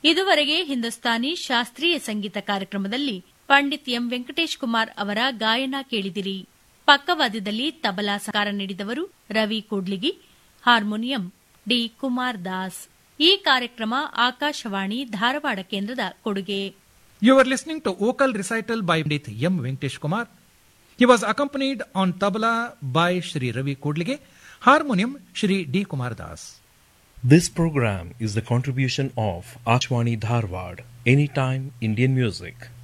ಇದುವರೆಗೆ ಹಿಂದೂಸ್ತಾನಿ ಶಾಸ್ತ್ರೀಯ ಸಂಗೀತ ಕಾರ್ಯಕ್ರಮದಲ್ಲಿ ಪಂಡಿತ್ ಎಂ ವೆಂಕಟೇಶ್ ಕುಮಾರ್ ಅವರ ಗಾಯನ ಕೇಳಿದಿರಿ. ಪಕ್ಕವಾದ್ಯದಲ್ಲಿ ತಬಲಾ ಸಹಕಾರ ನೀಡಿದವರು ರವಿ ಕೂಡ್ಲಿಗಿ, ಹಾರ್ಮೋನಿಯಂ ಡಿ ಕುಮಾರ್ ದಾಸ್. ಈ ಕಾರ್ಯಕ್ರಮ ಆಕಾಶವಾಣಿ ಧಾರವಾಡ ಕೇಂದ್ರದ ಕೊಡುಗೆ. You were listening to vocal recital by Pandit M. Venkatesh Kumar. He was accompanied on tabla by Shri Ravi Kodlige, harmonium Shri D. Kumar Das. This program is the contribution of Akashvani Dharwad, Anytime Indian Music.